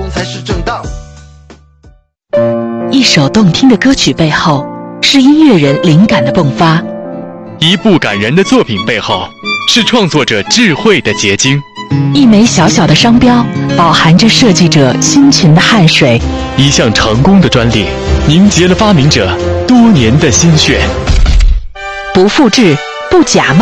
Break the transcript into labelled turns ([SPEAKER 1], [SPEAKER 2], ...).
[SPEAKER 1] 才是正当。
[SPEAKER 2] 一首动听的歌曲背后，是音乐人灵感的迸发；
[SPEAKER 3] 一部感人的作品背后，是创作者智慧的结晶；
[SPEAKER 2] 一枚小小的商标，饱含着设计者辛勤的汗水；
[SPEAKER 3] 一项成功的专利，凝结了发明者多年的心血。
[SPEAKER 2] 不复制，不假冒。